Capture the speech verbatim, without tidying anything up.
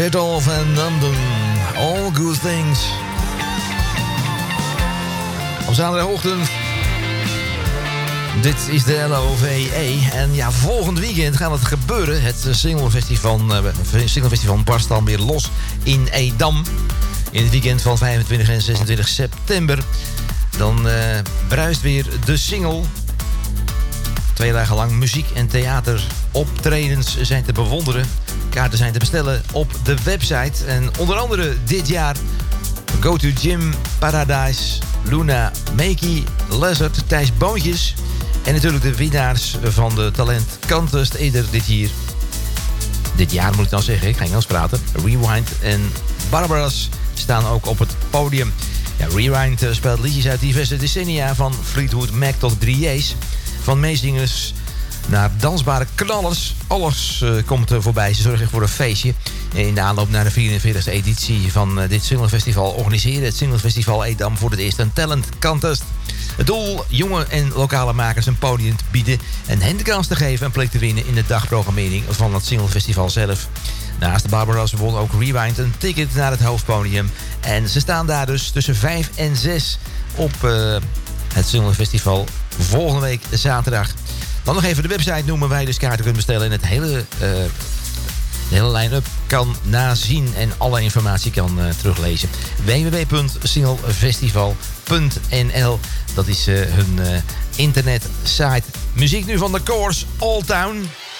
Battle van London, All Good Things. Op zaterdagochtend. Dit is de L O V E. En ja, volgend weekend gaat het gebeuren. Het singlefestival, uh, singlefestival barst dan weer los in Edam. In het weekend van vijfentwintig en zesentwintig september. Dan uh, bruist weer de single. Twee dagen lang muziek en theateroptredens zijn te bewonderen. Kaarten zijn te bestellen op de website. En onder andere dit jaar Go to Gym, Paradise, Luna, Makey, Lizard, Thijs Boontjes. En natuurlijk de winnaars van de Talent Contest eerder dit hier. Dit jaar moet ik dan zeggen, ik ga Engels praten. Rewind en Barbaras staan ook op het podium. Ja, Rewind speelt liedjes uit diverse decennia, van Fleetwood Mac tot drie J's. Van meezingers naar dansbare knallers. Alles uh, komt er voorbij. Ze zorgen voor een feestje. In de aanloop naar de vierenveertigste editie van uh, dit singlefestival organiseren het Singlefestival Edam voor het eerst een talent contest. Het doel, jonge en lokale makers een podium te bieden en hen de kans te geven een plek te winnen in de dagprogrammering van het singlefestival zelf. Naast de Barbaras won ook Rewind een ticket naar het hoofdpodium. En ze staan daar dus tussen vijf en zes op uh, het singlefestival volgende week zaterdag. Dan nog even de website noemen waar je dus kaarten kunt bestellen en het hele, uh, de hele line-up kan nazien en alle informatie kan uh, teruglezen. w w w punt singlefestival punt n l, dat is uh, hun uh, internetsite. Muziek nu van The Course, Old Town.